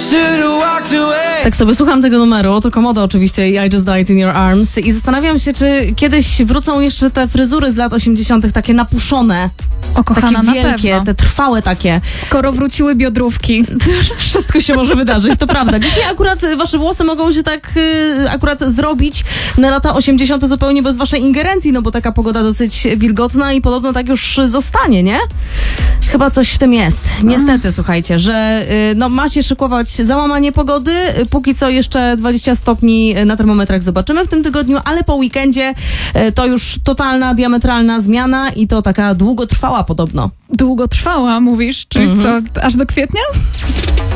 Tak sobie słucham tego numeru, to Komodo oczywiście i I Just Died in Your Arms i zastanawiam się, czy kiedyś wrócą jeszcze te fryzury z lat 80. takie napuszone, O, kochana, takie wielkie, na pewno. te trwałe takie. Skoro wróciły biodrówki. Wszystko się może wydarzyć, to prawda. Dzisiaj akurat wasze włosy mogą się tak akurat zrobić na lata 80. zupełnie bez waszej ingerencji, no bo taka pogoda dosyć wilgotna i podobno tak już zostanie, nie? Chyba coś w tym jest. Niestety, słuchajcie, że no ma się szykować załamanie pogody. Póki co jeszcze 20 stopni na termometrach zobaczymy w tym tygodniu, ale po weekendzie to już totalna, diametralna zmiana i to taka długotrwała podobno. Długo trwała, mówisz? Czyli co, aż do kwietnia?